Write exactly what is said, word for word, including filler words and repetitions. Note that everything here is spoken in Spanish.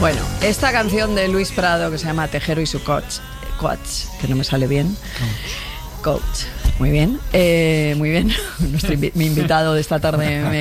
Bueno, esta canción de Luis Prado que se llama Tejero y su coach, coach que no me sale bien. Coach. Muy bien, eh, muy bien. Nuestro invi- mi invitado de esta tarde me